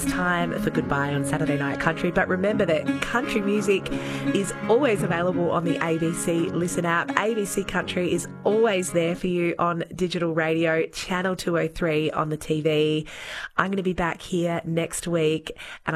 time for Goodbye on Saturday Night Country. But remember that country music is always available on the ABC Listen app. ABC Country is always there for you on digital radio, channel 203 on the TV. I'm going to be back here next week, and